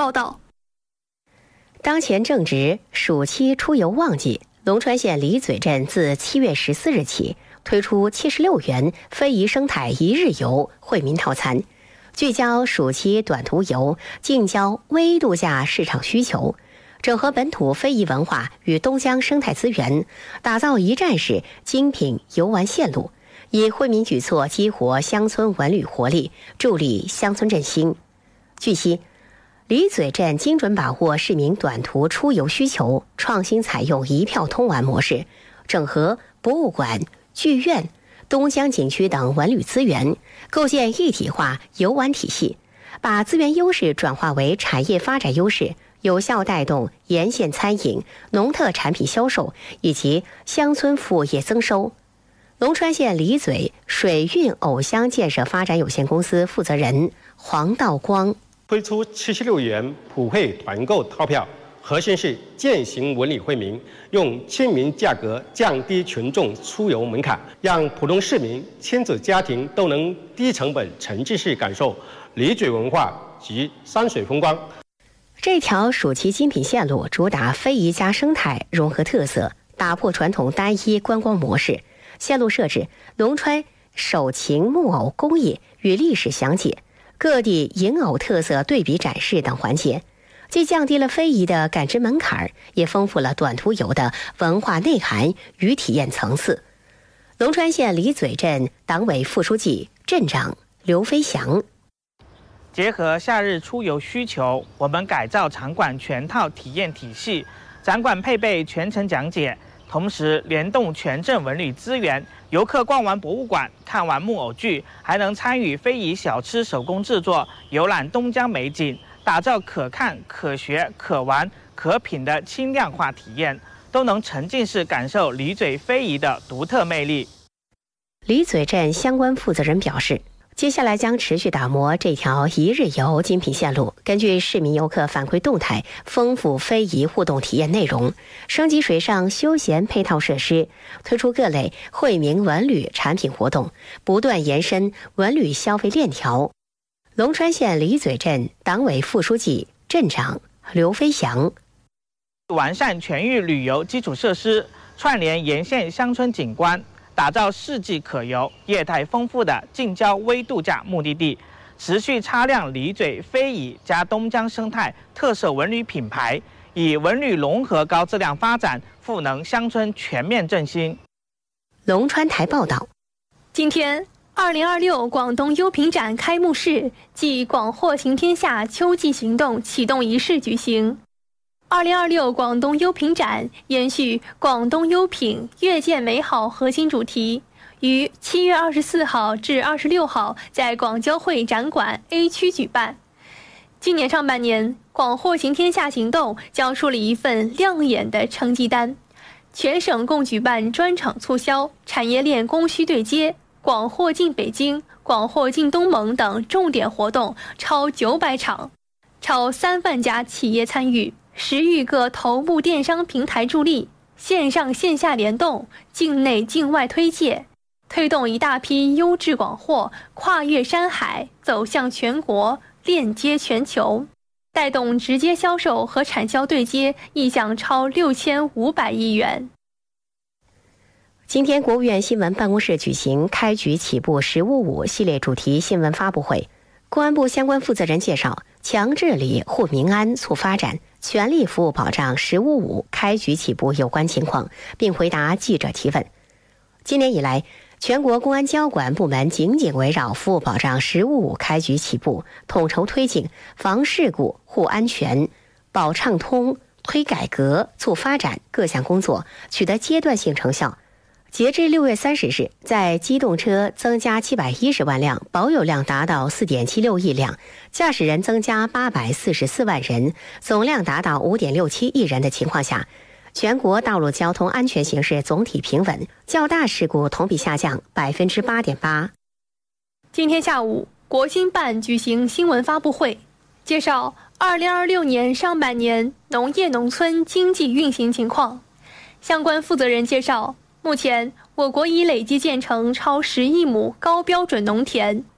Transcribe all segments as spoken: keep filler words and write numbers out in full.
报道。 当前正值暑期出游旺季，龙川县李嘴镇自七月十四日起推出七十六元非遗生态一日游惠民套餐，聚焦暑期短途游，近郊微度假市场需求，整合本土非遗文化与东江生态资源，打造一站式精品游玩线路，以惠民举措激活乡村文旅活力，助力乡村振兴。据悉，李嘴镇精准把握市民短途出游需求，创新采用一票通玩模式，整合博物馆、剧院、东江景区等文旅资源，构建一体化游玩体系，把资源优势转化为产业发展优势，有效带动沿线餐饮、农特产品销售以及乡村服务业增收。龙川县李嘴水运藕乡建设发展有限公司负责人黄道光推出七十六元普惠团购套票，核心是践行文旅惠民，用亲民价格降低群众出游门槛，让普通市民、亲子家庭都能低成本、沉浸式感受李嘴文化及山水风光。 这条暑期精品线路主打非遗加生态，融合特色，打破传统单一观光模式。线路设置龙川手勤木偶工艺与历史详解、各地银偶特色对比展示等环节，既降低了非遗的感知门槛，也丰富了短途游的文化内涵与体验层次。龙川县李嘴镇党委副书记、镇长刘飞祥： 结合夏日出游需求，我们改造场馆全套体验体系，展馆配备全程讲解，同时联动全镇文旅资源，游客逛完博物馆、看完木偶剧，还能参与非遗小吃手工制作，游览东江美景，打造可看、可学、可玩、可品的轻量化体验，都能沉浸式感受李嘴非遗的独特魅力。 李嘴镇相关负责人表示，接下来将持续打磨这条一日游精品线路，根据市民游客反馈动态，丰富非遗互动体验内容，升级水上休闲配套设施，推出各类惠民文旅产品活动，不断延伸文旅消费链条。龙川县李嘴镇党委副书记、镇长刘飞祥： 完善全域旅游基础设施，串联沿线乡村景观，打造四季可游、业态丰富的近郊微度假目的地，持续擦亮李嘴非遗加东江生态特色文旅品牌，以文旅融合高质量发展，赋能乡村全面振兴。 龙川台报道， 今天二零二六广东优品展开幕式暨广货行天下秋季行动启动仪式举行。二零二六广东优品展延续广东优品越见美好核心主题，于七月二十四号至二十六号在广交会展馆 A 区举办。今年上半年，广货行天下行动交出了一份亮眼的成绩单，全省共举办专场促销、产业链供需对接、广货进北京、广货进东盟等重点活动超九百场，超三万家企业参与，十余个头部电商平台助力，线上线下联动，境内境外推介，推动一大批优质广货跨越山海，走向全国，链接全球，带动直接销售和产销对接意向超六千五百亿元。 今天，国务院新闻办公室举行开局起步“十五五”系列主题新闻发布会。公安部相关负责人介绍，强治理、护民安、促发展，全力服务保障“十五五”开局起步有关情况，并回答记者提问。今年以来，全国公安交管部门紧紧围绕服务保障“十五五”开局起步，统筹推进防事故、护安全、保畅通、推改革、促发展各项工作，取得阶段性成效。截至六月三十日，在机动车增加七百一十万辆，保有量达到四点七六亿辆，驾驶人增加八百四十四万人，总量达到五点六七亿人的情况下，全国道路交通安全形势总体平稳，较大事故同比下降百分之八点八。 今天下午，国新办举行新闻发布会，介绍二零二六年上半年农业农村经济运行情况。相关负责人介绍，目前我国已累计建成超十亿亩高标准农田，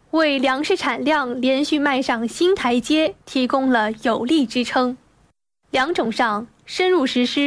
为粮食产量连续迈上新台阶提供了有力支撑。两种上深入实施